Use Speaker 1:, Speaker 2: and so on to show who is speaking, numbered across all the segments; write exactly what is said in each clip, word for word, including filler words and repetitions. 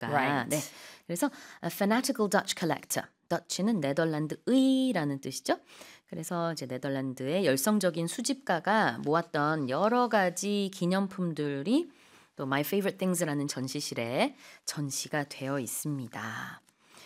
Speaker 1: 않을까.
Speaker 2: Right.
Speaker 1: 네. 그래서 a fanatical Dutch collector. Dutch는 네덜란드의라는 뜻이죠. 그래서 이제 네덜란드의 열성적인 수집가가 모았던 여러 가지 기념품들이 또 My Favorite Things라는 전시실에 전시가 되어 있습니다.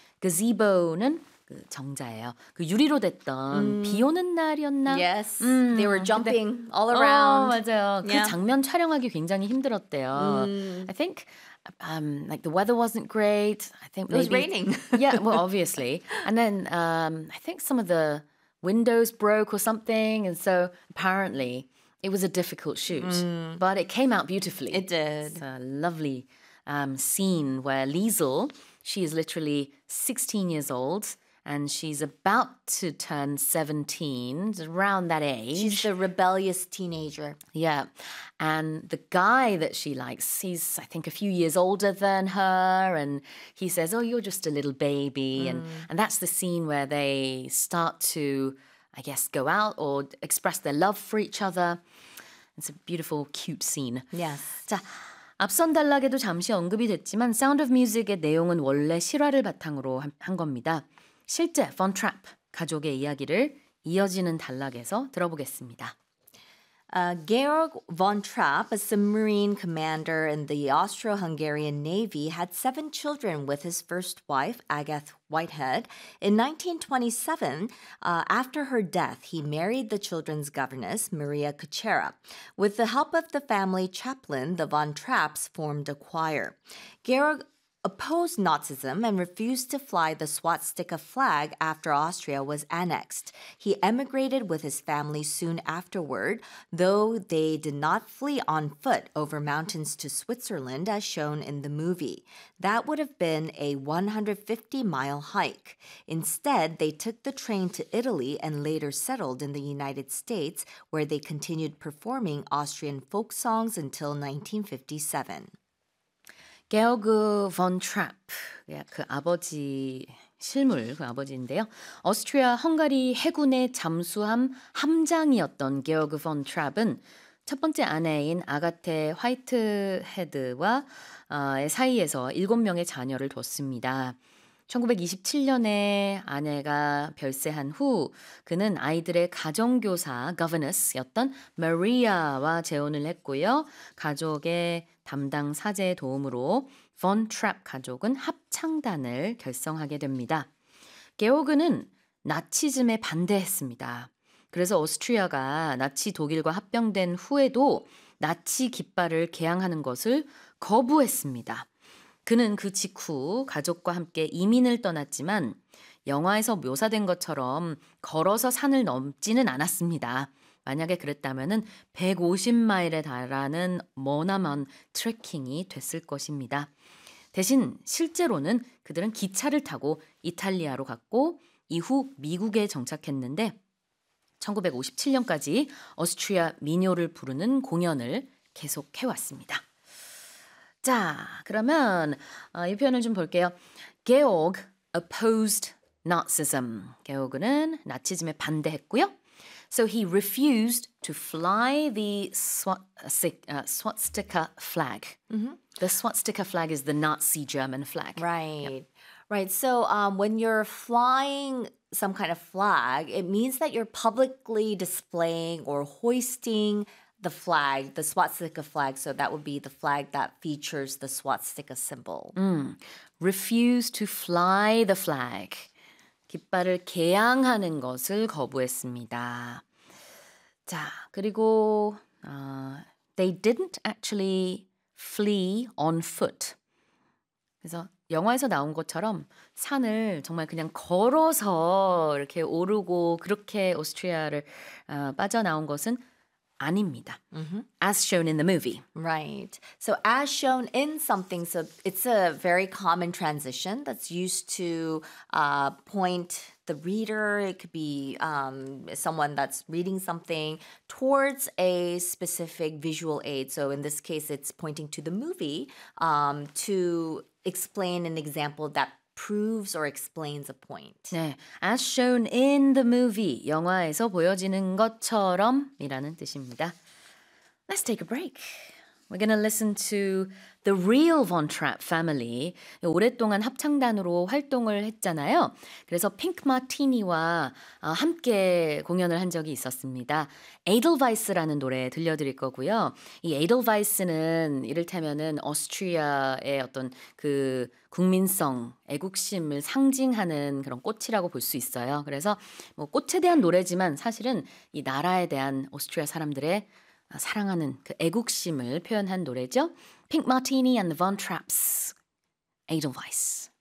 Speaker 1: gazebo는 그 정자예요. 그 유리로 됐던 비 오는 날이었나?
Speaker 2: Yes,
Speaker 1: 음,
Speaker 2: they were
Speaker 1: 근데-
Speaker 2: jumping all
Speaker 1: 어,
Speaker 2: around.
Speaker 1: 맞아요. 그
Speaker 2: Yeah.
Speaker 1: 장면 촬영하기 굉장히 힘들었대요. I think um, like the weather wasn't great. I think
Speaker 2: It was
Speaker 1: maybe
Speaker 2: raining.
Speaker 1: yeah, well, obviously, and then um, I think some of the windows broke or something, and so apparently it was a difficult shoot, but it came out beautifully.
Speaker 2: It did.
Speaker 1: It's a lovely um, scene where Liesel, she is literally sixteen years old. And she's about to turn seventeen, around that age.
Speaker 2: She's the rebellious teenager.
Speaker 1: Yeah. And the guy that she likes, he's, I think, a few years older than her. And he says, oh, you're just a little baby. And, and that's the scene where they start to, I guess, go out or express their love for each other. It's a beautiful, cute scene.
Speaker 2: Yes.
Speaker 1: 자, 앞선 단락에도 잠시 언급이 됐지만 Sound of Music의 내용은 원래 실화를 바탕으로 한, 한 겁니다. 실제 Von Trapp 가족의 이야기를 이어지는 단락에서 들어보겠습니다.
Speaker 2: Uh, Georg von Trapp, a submarine commander in the Austro-Hungarian Navy, had seven children with his first wife, Agathe Whitehead. In nineteen twenty-seven, uh, after her death, he married the children's governess, Maria Kuchera. With the help of the family chaplain, the von Trapps formed a choir. Georg opposed Nazism and refused to fly the swastika flag after Austria was annexed. He emigrated with his family soon afterward, though they did not flee on foot over mountains to Switzerland as shown in the movie. That would have been a one hundred fifty mile hike. Instead, they took the train to Italy and later settled in the United States, where they continued performing Austrian folk songs until nineteen fifty-seven.
Speaker 1: 게어그 본 트랩, 그 아버지 실물, 그 아버지인데요. 어스트리아 헝가리 해군의 잠수함 함장이었던 게어그 본 트랩은 첫 번째 아내인 아가테 화이트헤드와 의 사이에서 일곱 명의 자녀를 뒀습니다. 천구백이십칠 년에 아내가 별세한 후 그는 아이들의 가정교사 governess였던 마리아와 재혼을 했고요. 가족의 담당 사제의 도움으로 본 트랩 가족은 합창단을 결성하게 됩니다. 게오그는 나치즘에 반대했습니다. 그래서 오스트리아가 나치 독일과 합병된 후에도 나치 깃발을 개양하는 것을 거부했습니다. 그는 그 직후 가족과 함께 이민을 떠났지만 영화에서 묘사된 것처럼 걸어서 산을 넘지는 않았습니다. 만약에 그랬다면 백오십 마일에 달하는 머나먼 트레킹이 됐을 것입니다. 대신 실제로는 그들은 기차를 타고 이탈리아로 갔고 이후 미국에 정착했는데 천구백오십칠 년까지 오스트리아 민요를 부르는 공연을 계속해왔습니다. 자, 그러면 어, 이 표현을 좀 볼게요. Georg opposed Nazism. 게오그는 나치즘에 반대했고요. So he refused to fly the swastika, uh, swastika flag. Mm-hmm. The swastika flag is the Nazi German flag.
Speaker 2: Right.
Speaker 1: Yep.
Speaker 2: Right. So um, when you're flying some kind of flag, it means that you're publicly displaying or hoisting the flag, the swastika flag. So that would be the flag that features the swastika symbol.
Speaker 1: 음, refuse to fly the flag. 깃발을 개양하는 것을 거부했습니다. 자, 그리고 uh, they didn't actually flee on foot. 그래서 영화에서 나온 것처럼 산을 정말 그냥 걸어서 이렇게 오르고 그렇게 오스트리아를 어, 빠져나온 것은 아닙니다. Mm-hmm. As shown in the movie.
Speaker 2: Right. So as shown in something, so it's a very common transition that's used to uh, point the reader. It could be um, someone that's reading something towards a specific visual aid. So in this case, it's pointing to the movie um, to explain an example that proves or explains a point.
Speaker 1: 네, as shown in the movie, 영화에서 보여지는 것처럼 이라는 뜻입니다. Let's take a break. We're gonna listen to the real Von Trapp family. 오랫동안 합창단으로 활동을 했잖아요. 그래서 핑크 마티니와 함께 공연을 한 적이 있었습니다. Edelweiss라는 노래 들려드릴 거고요. 이 Edelweiss는 이를테면은 오스트리아의 어떤 그 국민성, 애국심을 상징하는 그런 꽃이라고 볼 수 있어요. 그래서 뭐 꽃에 대한 노래지만 사실은 이 나라에 대한 오스트리아 사람들의 사랑하는 그 애국심을 표현한 노래죠. Pink Martini and the Von Trapps, Edelweiss.